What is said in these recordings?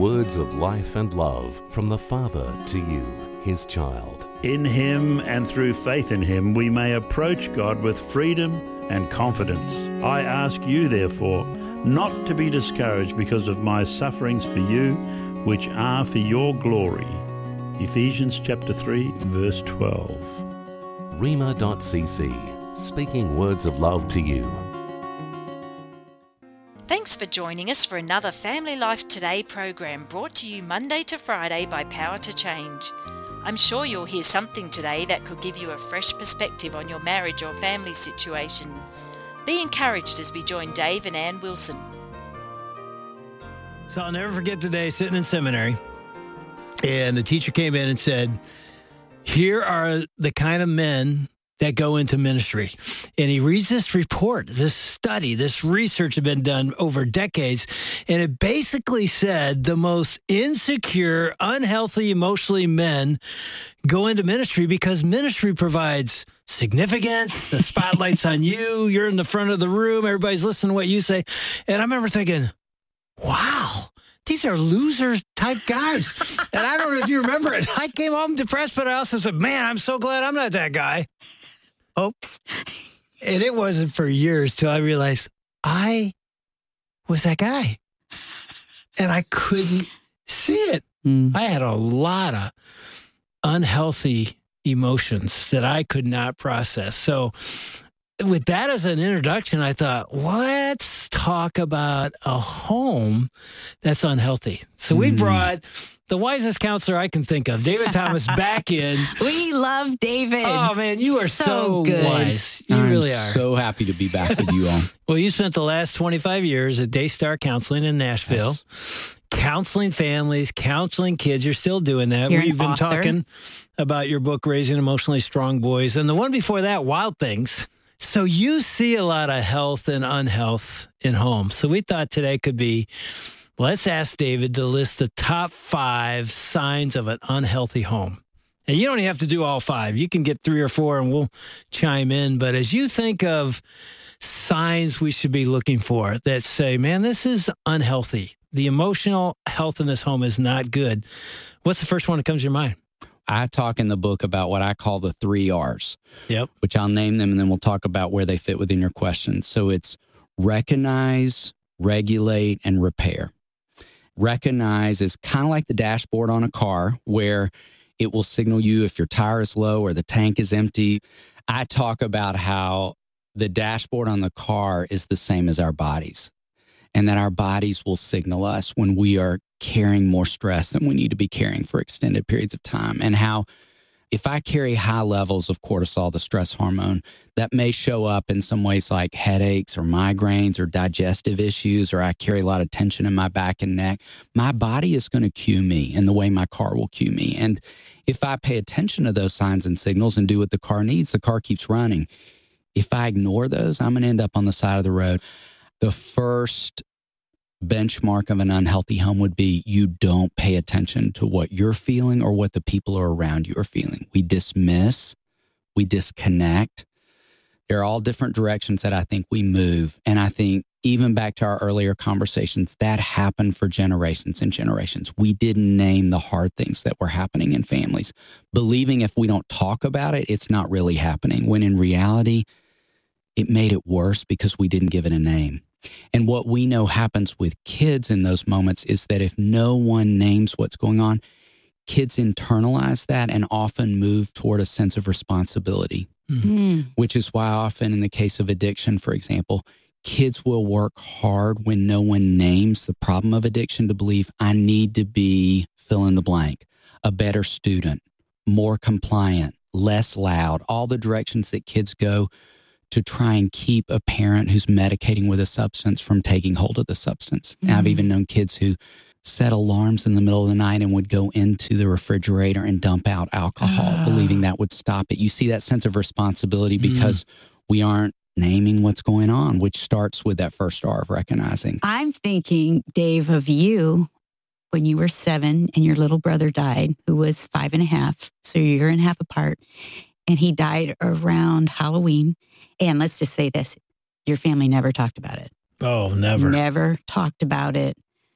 words of life and love from the Father to you, His child. In Him and through faith in Him, we may approach God with freedom and confidence. I ask you, therefore, not to be discouraged because of my sufferings for you, which are for your glory. Ephesians chapter 3, verse 12. Rhema.cc, speaking words of love to you. Thanks for joining us for another Family Life Today program brought to you Monday to Friday by Power to Change. I'm sure you'll hear something today that could give you a fresh perspective on your marriage or family situation. Be encouraged as we join Dave and Ann Wilson. So I'll never forget the day sitting in seminary, and the teacher came in and said, here are the kind of men that go into ministry. And he reads this report, this study, this research had been done over decades. And it basically said the most insecure, unhealthy, emotionally men go into ministry because ministry provides significance. The spotlight's on you. You're in the front of the room. Everybody's listening to what you say. And I remember thinking, wow, these are loser type guys. And I don't know if you remember it. I came home depressed, but I also said, man, I'm so glad I'm not that guy. Oops. And it wasn't for years till I realized I was that guy. And I couldn't see it. I had a lot of unhealthy emotions that I could not process. So with that as an introduction, I thought, let's talk about a home that's unhealthy. So we brought the wisest counselor I can think of, David Thomas, back in. We love David. Oh, man, you are so good. wise. You really are. I'm so happy to be back with you all. Well, you spent the last 25 years at Daystar Counseling in Nashville, Yes. counseling families, counseling kids. You're still doing that. You're We've an been author. talking about your book, Raising Emotionally Strong Boys. And the one before that, Wild Things. So you see a lot of health and unhealth in homes. So we thought today could be, let's ask David to list the top 5 signs of an unhealthy home. And you don't have to do all 5. You can get 3 or 4 and we'll chime in. But as you think of signs we should be looking for that say, man, this is unhealthy. The emotional health in this home is not good. What's the first one that comes to your mind? I talk in the book about what I call the 3 R's, Yep. which I'll name them, and then we'll talk about where they fit within your questions. So it's recognize, regulate, and repair. Recognize is kind of like the dashboard on a car where it will signal you if your tire is low or the tank is empty. I talk about how the dashboard on the car is the same as our bodies, and that our bodies will signal us when we are carrying more stress than we need to be carrying for extended periods of time. And how if I carry high levels of cortisol, the stress hormone, that may show up in some ways like headaches or migraines or digestive issues, or I carry a lot of tension in my back and neck, my body is going to cue me in the way my car will cue me. And if I pay attention to those signs and signals and do what the car needs, the car keeps running. If I ignore those, I'm going to end up on the side of the road. The first benchmark of an unhealthy home would be you don't pay attention to what you're feeling or what the people are around you are feeling. We dismiss, we disconnect. There are all different directions that I think we move. And I think even back to our earlier conversations, that happened for generations and generations. We didn't name the hard things that were happening in families, believing if we don't talk about it, it's not really happening, when in reality, it made it worse because we didn't give it a name. And what we know happens with kids in those moments is that if no one names what's going on, kids internalize that and often move toward a sense of responsibility, which is why often in the case of addiction, for example, kids will work hard when no one names the problem of addiction to believe I need to be fill in the blank, a better student, more compliant, less loud, all the directions that kids go to try and keep a parent who's medicating with a substance from taking hold of the substance. Mm-hmm. I've even known kids who set alarms in the middle of the night and would go into the refrigerator and dump out alcohol, believing that would stop it. You see that sense of responsibility because we aren't naming what's going on, which starts with that first R of recognizing. I'm thinking, Dave, of you when you were 7 and your little brother died, who was 5.5, so you're a year and a half apart, and he died around Halloween. And let's just say this, your family never talked about it. Oh, never. Never talked about it.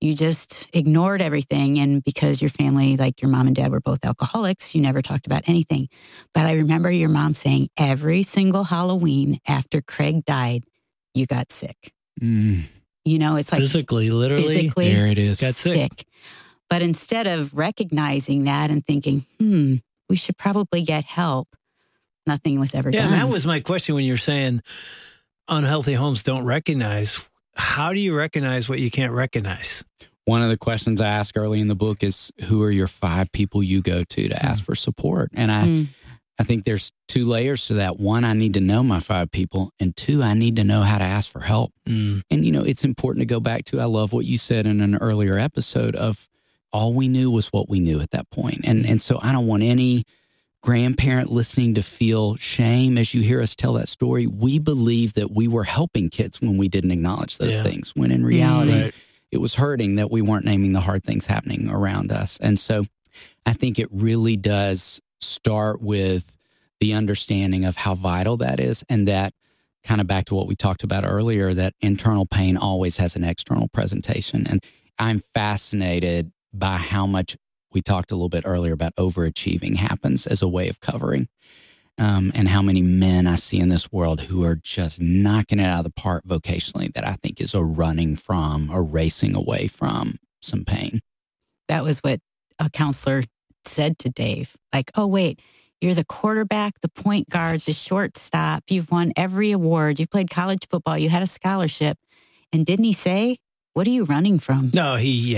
You just ignored everything. And because your family, like your mom and dad were both alcoholics, you never talked about anything. But I remember your mom saying every single Halloween after Craig died, you got sick. Mm. You know, it's like physically, literally, physically There it is. got sick. But instead of recognizing that and thinking, we should probably get help, nothing was ever Yeah, done. and that was my question when you're saying unhealthy homes don't recognize. How do you recognize what you can't recognize? One of the questions I ask early in the book is, who are your 5 people you go to ask for support? And I think there's 2 layers to that. 1, I need to know my 5 people. And 2, I need to know how to ask for help. And, it's important to go back to, I love what you said in an earlier episode of all we knew was what we knew at that point. And so I don't want any grandparent listening to feel shame as you hear us tell that story. We believe that we were helping kids when we didn't acknowledge those things, when in reality, it was hurting that we weren't naming the hard things happening around us. And so I think it really does start with the understanding of how vital that is, and that kind of back to what we talked about earlier, that internal pain always has an external presentation. And I'm fascinated by how much we talked a little bit earlier about overachieving happens as a way of covering, and how many men I see in this world who are just knocking it out of the park vocationally that I think is a running from or racing away from some pain. That was what a counselor said to Dave. Like, oh, wait, you're the quarterback, the point guard, the shortstop. You've won every award. You played college football. You had a scholarship. And didn't he say, what are you running from? No,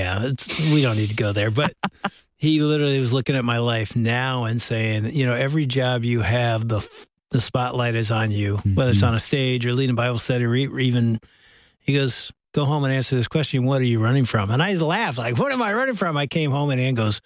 we don't need to go there. But he literally was looking at my life now and saying, every job you have, the spotlight is on you, whether it's on a stage or leading Bible study or even, he goes, go home and answer this question. What are you running from? And I laughed like, what am I running from? I came home and Ann goes,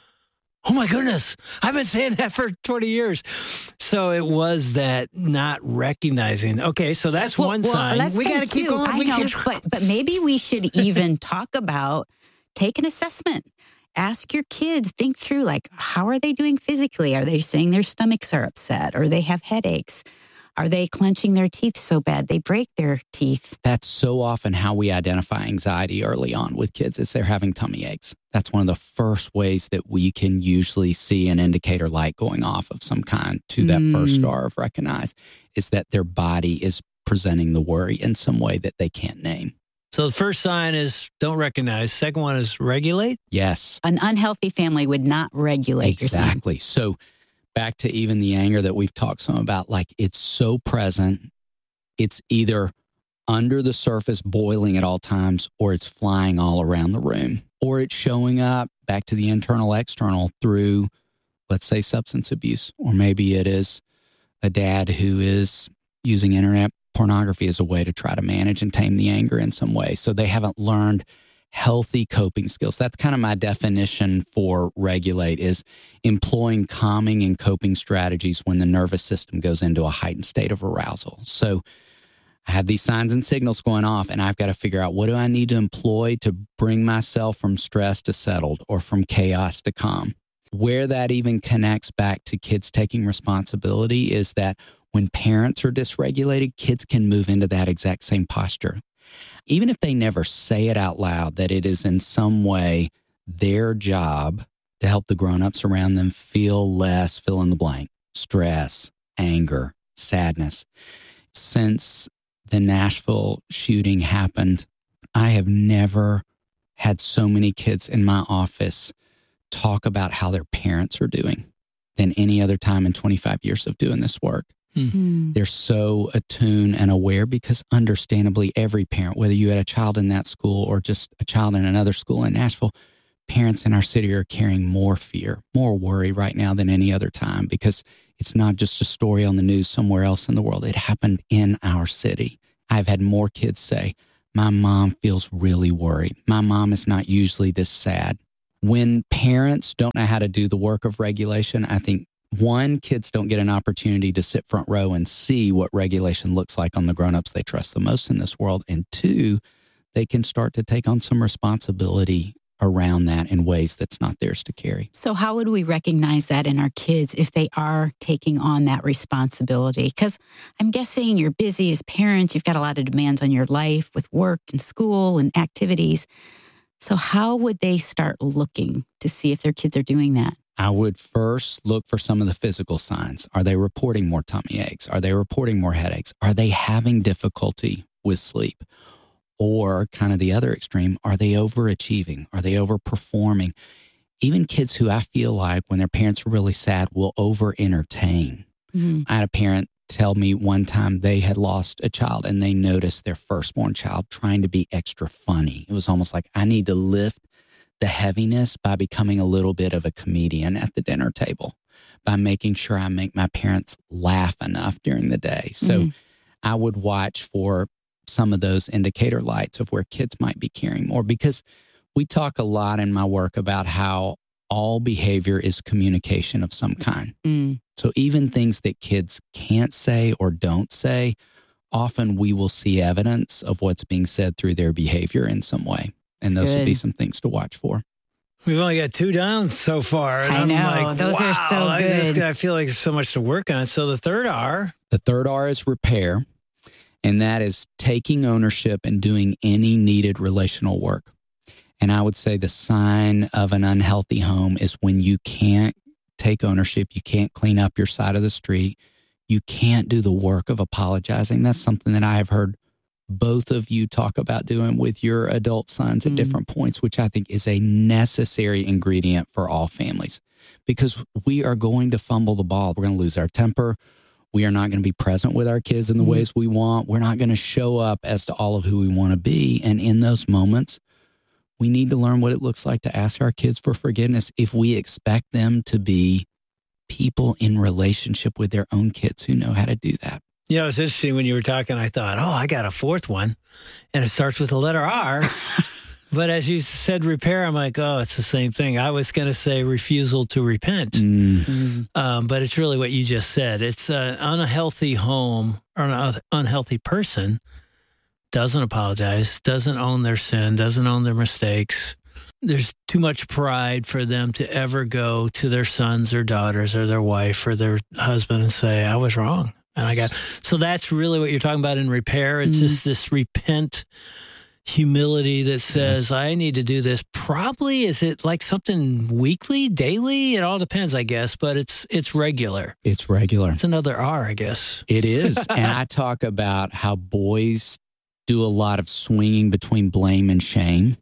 oh my goodness, I've been saying that for 20 years. So it was that not recognizing. Okay, so that's one sign. Let's We got to keep going. I know, but maybe we should even talk about, take an assessment. Ask your kids, think through, like, how are they doing physically? Are they saying their stomachs are upset, or they have headaches? Are they clenching their teeth so bad they break their teeth? That's so often how we identify anxiety early on with kids, is they're having tummy aches. That's one of the first ways that we can usually see an indicator light going off of some kind to that first star of recognize, is that their body is presenting the worry in some way that they can't name. So the first sign is don't recognize. Second one is regulate. Yes. An unhealthy family would not regulate. Exactly. So back to even the anger that we've talked some about, like, it's so present. It's either under the surface boiling at all times, or it's flying all around the room, or it's showing up back to the internal external through, let's say, substance abuse, or maybe it is a dad who is using internet pornography as a way to try to manage and tame the anger in some way. So they haven't learned healthy coping skills. That's kind of my definition for regulate, is employing calming and coping strategies when the nervous system goes into a heightened state of arousal. So I have these signs and signals going off, and I've got to figure out, what do I need to employ to bring myself from stress to settled, or from chaos to calm? Where that even connects back to kids taking responsibility is that when parents are dysregulated, kids can move into that exact same posture. Even if they never say it out loud, that it is in some way their job to help the grownups around them feel less, fill in the blank, stress, anger, sadness. Since the Nashville shooting happened, I have never had so many kids in my office talk about how their parents are doing than any other time in 25 years of doing this work. They're so attuned and aware, because understandably, every parent, whether you had a child in that school or just a child in another school in Nashville, parents in our city are carrying more fear, more worry right now than any other time, because it's not just a story on the news somewhere else in the world. It happened in our city. I've had more kids say, my mom feels really worried. My mom is not usually this sad. When parents don't know how to do the work of regulation, I think, one, kids don't get an opportunity to sit front row and see what regulation looks like on the grownups they trust the most in this world. And two, they can start to take on some responsibility around that in ways that's not theirs to carry. So how would we recognize that in our kids if they are taking on that responsibility? Because I'm guessing you're busy as parents. You've got a lot of demands on your life with work and school and activities. So how would they start looking to see if their kids are doing that? I would first look for some of the physical signs. Are they reporting more tummy aches? Are they reporting more headaches? Are they having difficulty with sleep? Or kind of the other extreme, are they overachieving? Are they overperforming? Even kids who I feel like when their parents are really sad will over-entertain. Mm-hmm. I had a parent tell me one time they had lost a child and they noticed their firstborn child trying to be extra funny. It was almost like, I need to lift the heaviness by becoming a little bit of a comedian at the dinner table, by making sure I make my parents laugh enough during the day. So I would watch for some of those indicator lights of where kids might be caring more, because we talk a lot in my work about how all behavior is communication of some kind. So even things that kids can't say or don't say, often we will see evidence of what's being said through their behavior in some way. And those would be some things to watch for. We've only got 2 down so far. And I know. I'm like, those wow, are so good. I feel like there's so much to work on. So the third R? The third R is repair. And that is taking ownership and doing any needed relational work. And I would say the sign of an unhealthy home is when you can't take ownership, you can't clean up your side of the street, you can't do the work of apologizing. That's something that I have heard both of you talk about doing with your adult sons at different points, which I think is a necessary ingredient for all families, because we are going to fumble the ball. We're going to lose our temper. We are not going to be present with our kids in the ways we want. We're not going to show up as to all of who we want to be. And in those moments, we need to learn what it looks like to ask our kids for forgiveness if we expect them to be people in relationship with their own kids who know how to do that. You know, it's interesting when you were talking, I thought, I got a fourth one, and it starts with the letter R. But as you said repair, I'm like, it's the same thing. I was going to say refusal to repent. But it's really what you just said. It's an unhealthy home or an unhealthy person doesn't apologize, doesn't own their sin, doesn't own their mistakes. There's too much pride for them to ever go to their sons or daughters or their wife or their husband and say, I was wrong. And so that's really what you're talking about in repair. It's just this repent humility that says, I need to do this. Probably, is it like something weekly, daily? It all depends, I guess, but it's regular. It's regular. It's another R, I guess. It is. And I talk about how boys do a lot of swinging between blame and shame.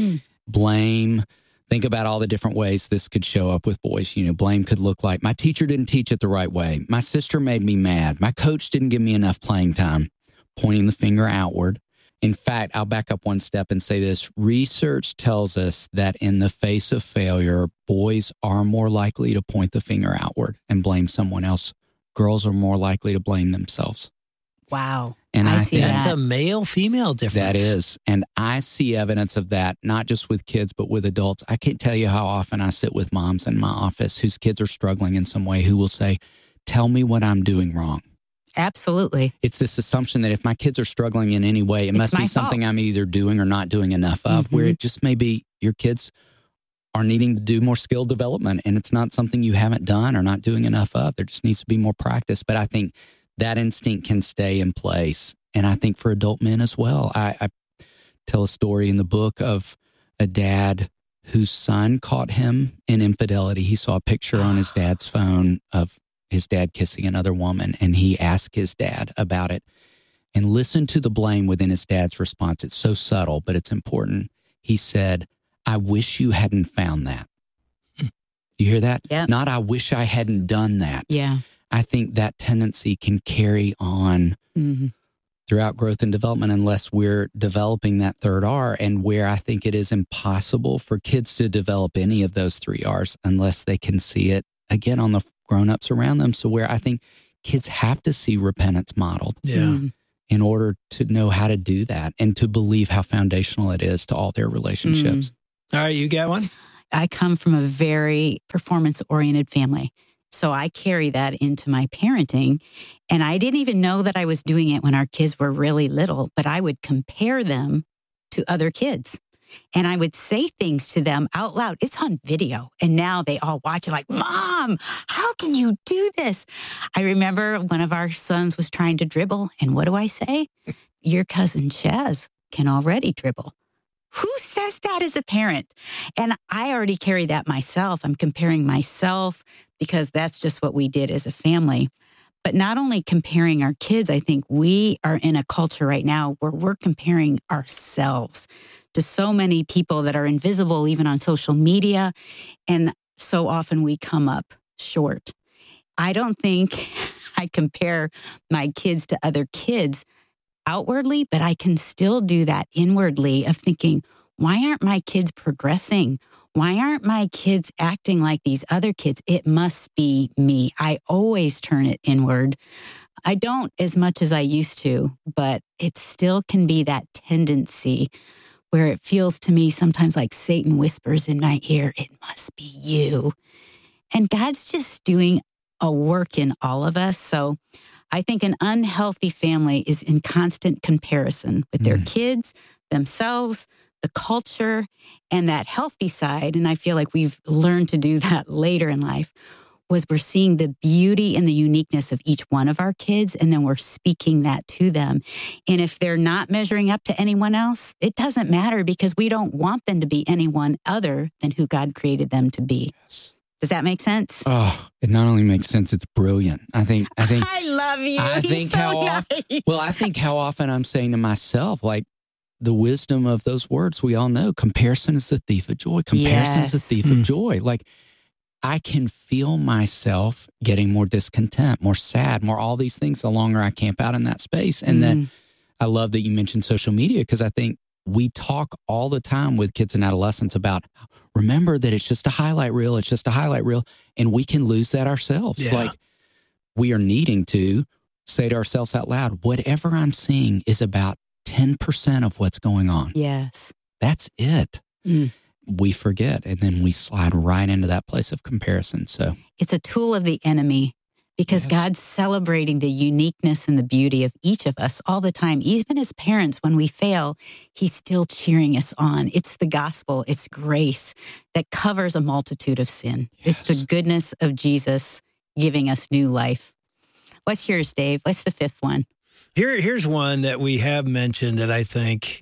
Blame, think about all the different ways this could show up with boys. You know, blame could look like, my teacher didn't teach it the right way. My sister made me mad. My coach didn't give me enough playing time. Pointing the finger outward. In fact, I'll back up one step and say this. Research tells us that in the face of failure, boys are more likely to point the finger outward and blame someone else. Girls are more likely to blame themselves. Wow. And I see think that's a male-female difference. That is. And I see evidence of that, not just with kids, but with adults. I can't tell you how often I sit with moms in my office whose kids are struggling in some way who will say, tell me what I'm doing wrong. Absolutely. It's this assumption that if my kids are struggling in any way, it must be something I'm either doing or not doing enough of, where it just may be your kids are needing to do more skill development and it's not something you haven't done or not doing enough of. There just needs to be more practice. But I think that instinct can stay in place. And I think for adult men as well. I tell a story in the book of a dad whose son caught him in infidelity. He saw a picture on his dad's phone of his dad kissing another woman, and he asked his dad about it. And listen to the blame within his dad's response. It's so subtle, but it's important. He said, I wish you hadn't found that. You hear that? Yeah. Not, I wish I hadn't done that. Yeah. I think that tendency can carry on throughout growth and development unless we're developing that third R, and where I think it is impossible for kids to develop any of those 3 R's unless they can see it, again, on the grown-ups around them. So where I think kids have to see repentance modeled in order to know how to do that and to believe how foundational it is to all their relationships. All right, you got one? I come from a very performance-oriented family. So I carry that into my parenting. And I didn't even know that I was doing it when our kids were really little, but I would compare them to other kids. And I would say things to them out loud. It's on video. And now they all watch it like, Mom, how can you do this? I remember one of our sons was trying to dribble. And what do I say? Your cousin Chaz can already dribble. Who says that as a parent? And I already carry that myself. I'm comparing myself because that's just what we did as a family. But not only comparing our kids, I think we are in a culture right now where we're comparing ourselves to so many people that are invisible, even on social media. And so often we come up short. I don't think I compare my kids to other kids outwardly, but I can still do that inwardly of thinking, why aren't my kids progressing? Why aren't my kids acting like these other kids? It must be me. I always turn it inward. I don't as much as I used to, but it still can be that tendency where it feels to me sometimes like Satan whispers in my ear, it must be you. And God's just doing a work in all of us. So I think an unhealthy family is in constant comparison with their kids, themselves, the culture, and that healthy side. And I feel like we've learned to do that later in life, was we're seeing the beauty and the uniqueness of each one of our kids, and then we're speaking that to them. And if they're not measuring up to anyone else, it doesn't matter because we don't want them to be anyone other than who God created them to be. Yes. Does that make sense? Oh, it not only makes sense, it's brilliant. I think I love you. I think so how nice. I think how often I'm saying to myself, like, the wisdom of those words we all know. Comparison is the thief of joy. Comparison is the thief of joy. Like, I can feel myself getting more discontent, more sad, more all these things the longer I camp out in that space. And then I love that you mentioned social media, because I think we talk all the time with kids and adolescents about, remember that it's just a highlight reel. It's just a highlight reel. And we can lose that ourselves. Yeah. Like, we are needing to say to ourselves out loud, whatever I'm seeing is about 10% of what's going on. Yes. That's it. We forget, and then we slide right into that place of comparison. So It's a tool of the enemy because God's celebrating the uniqueness and the beauty of each of us all the time. Even as parents, when we fail, he's still cheering us on. It's the gospel. It's grace that covers a multitude of sin. It's the goodness of Jesus giving us new life. What's yours, Dave? What's the fifth one? Here's one that we have mentioned that I think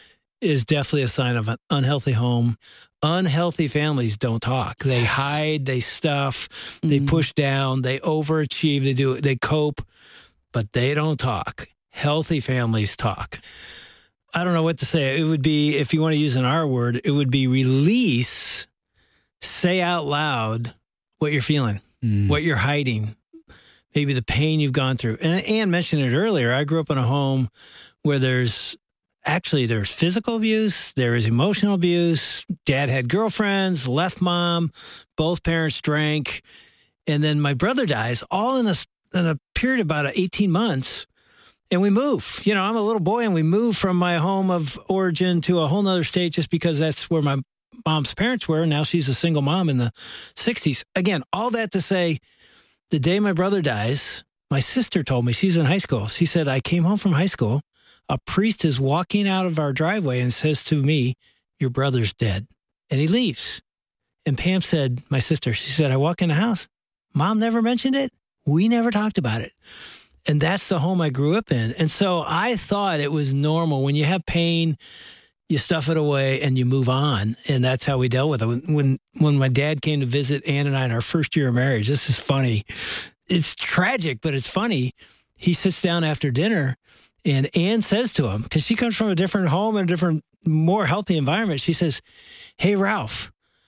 is definitely a sign of an unhealthy home. Unhealthy families don't talk. They hide, they stuff, they push down, they overachieve, they cope, but they don't talk. Healthy families talk. I don't know what to say. It would be, if you want to use an R word, it would be release, say out loud what you're feeling, what you're hiding, maybe the pain you've gone through. And Ann mentioned it earlier. I grew up in a home where there's physical abuse, there is emotional abuse. Dad had girlfriends, left mom, both parents drank. And then my brother dies, all in a period of about 18 months. And we move. You know, I'm a little boy, and we move from my home of origin to a whole nother state just because that's where my mom's parents were. Now she's a single mom in the 60s. Again, all that to say, the day my brother dies, my sister told me, she's in high school. She said, I came home from high school. A priest is walking out of our driveway and says to me, your brother's dead. And he leaves. And Pam said, my sister, she said, I walk in the house. Mom never mentioned it. We never talked about it. And that's the home I grew up in. And so I thought it was normal. When you have pain, you stuff it away and you move on. And that's how we dealt with it. When my dad came to visit Ann and I in our first year of marriage, this is funny. It's tragic, but it's funny. He sits down after dinner, and Ann says to him, because she comes from a different home and a different, more healthy environment, she says, hey, Ralph,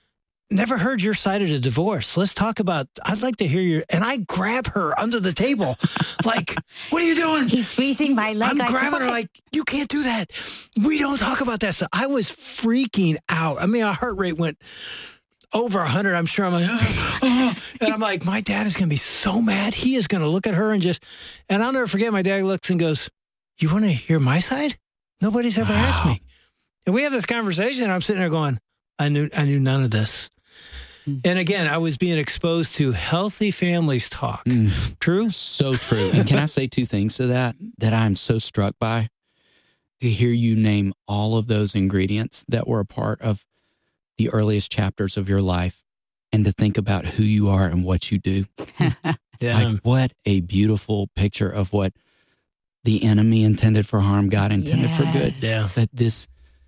never heard your side of the divorce. Let's talk about, I'd like to hear your, and I grab her under the table. Like, what are you doing? He's squeezing my leg. I'm grabbing her like, you can't do that. We don't talk about that. So I was freaking out. I mean, our heart rate went over 100. I'm sure. I'm like, and I'm like, my dad is going to be so mad. He is going to look at her and I'll never forget, my dad looks and goes, you want to hear my side? Nobody's ever asked me. And we have this conversation, and I'm sitting there going, I knew none of this. And again, I was being exposed to healthy families talk. True? So true. And can I say two things to that I'm so struck by? To hear you name all of those ingredients that were a part of the earliest chapters of your life, and to think about who you are and what you do. Like, what a beautiful picture of what the enemy intended for harm, God intended for good. Yeah. That this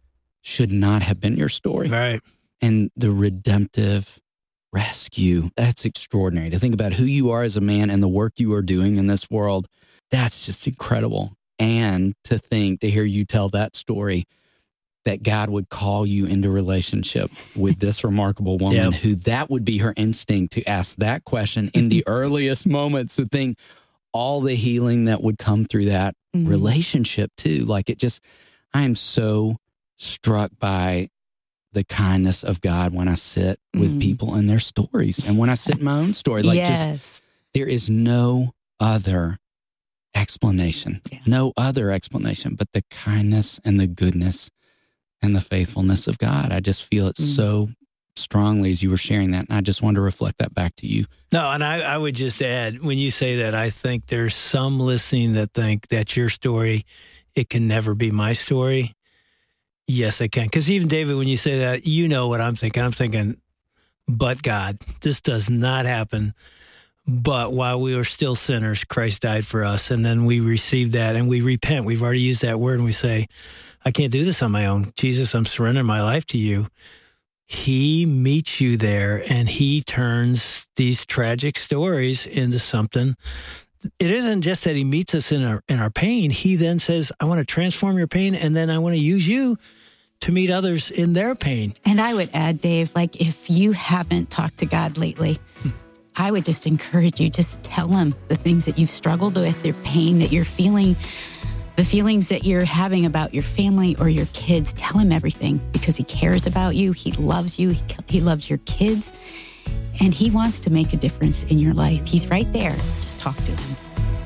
should not have been your story. Right. And the redemptive rescue, that's extraordinary. To think about who you are as a man and the work you are doing in this world, that's just incredible. And to hear you tell that story, that God would call you into relationship with this remarkable woman, who that would be her instinct to ask that question in the earliest moments, to think all the healing that would come through that relationship too. Like I am so struck by the kindness of God when I sit with people and their stories, and when I sit in my own story, there is no other explanation, no other explanation, but the kindness and the goodness and the faithfulness of God. I just feel it so strongly as you were sharing that. And I just wanted to reflect that back to you. No, and I would just add, when you say that, I think there's some listening that think that's your story. It can never be my story. Yes, it can. Because even David, when you say that, you know what I'm thinking. I'm thinking, but God, this does not happen. But while we were still sinners, Christ died for us. And then we receive that and we repent. We've already used that word, and we say, I can't do this on my own. Jesus, I'm surrendering my life to you. He meets you there, and he turns these tragic stories into something. It isn't just that he meets us in our pain. He then says, I want to transform your pain, and then I want to use you to meet others in their pain. And I would add, Dave, like, if you haven't talked to God lately, I would just encourage you, just tell him the things that you've struggled with, your pain that you're feeling, the feelings that you're having about your family or your kids. Tell him everything, because he cares about you. He loves you. He loves your kids. And he wants to make a difference in your life. He's right there. Just talk to him.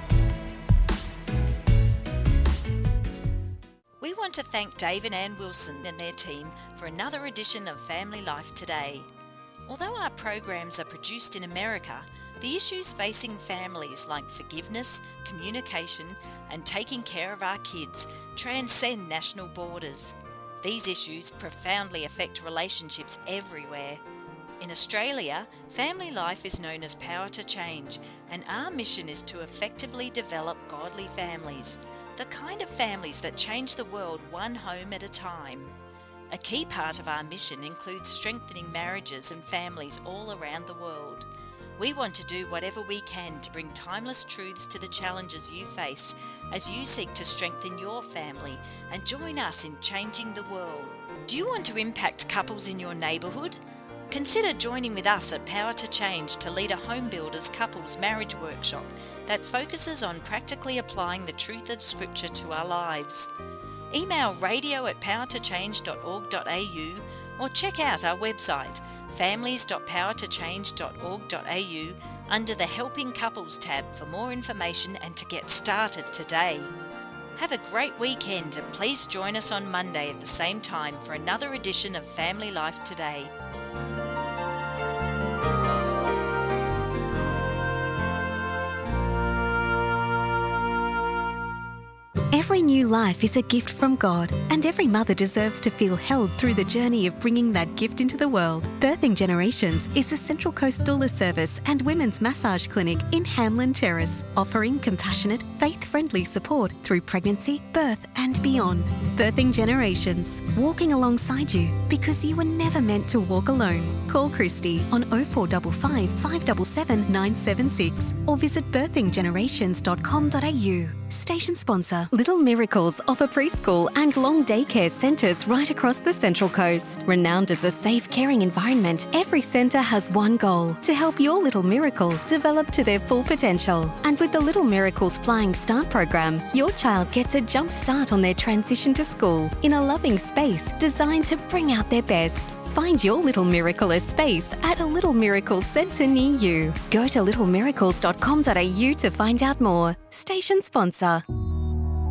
We want to thank Dave and Ann Wilson and their team for another edition of Family Life Today. Although our programs are produced in America, the issues facing families like forgiveness, communication, and taking care of our kids transcend national borders. These issues profoundly affect relationships everywhere. In Australia, Family Life is known as Power to Change, and our mission is to effectively develop godly families, the kind of families that change the world one home at a time. A key part of our mission includes strengthening marriages and families all around the world. We want to do whatever we can to bring timeless truths to the challenges you face as you seek to strengthen your family and join us in changing the world. Do you want to impact couples in your neighbourhood? Consider joining with us at Power to Change to lead a Home Builders Couples Marriage Workshop that focuses on practically applying the truth of Scripture to our lives. Email radio@powertochange.org.au or check out our website families.powertochange.org.au under the Helping Couples tab for more information and to get started today. Have a great weekend, and please join us on Monday at the same time for another edition of Family Life Today. Every new life is a gift from God, and every mother deserves to feel held through the journey of bringing that gift into the world. Birthing Generations is a Central Coast doula service and women's massage clinic in Hamlin Terrace, offering compassionate, faith-friendly support through pregnancy, birth and beyond. Birthing Generations, walking alongside you because you were never meant to walk alone. Call Christy on 0455 577 976 or visit birthinggenerations.com.au. Station sponsor. Little Miracles offer preschool and long daycare centres right across the Central Coast. Renowned as a safe, caring environment, every centre has one goal: to help your little miracle develop to their full potential. And with the Little Miracles Flying Start program, your child gets a jump start on their transition to school in a loving space designed to bring out their best. Find your Little Miracle space at a Little Miracles centre near you. Go to littlemiracles.com.au to find out more. Station sponsor.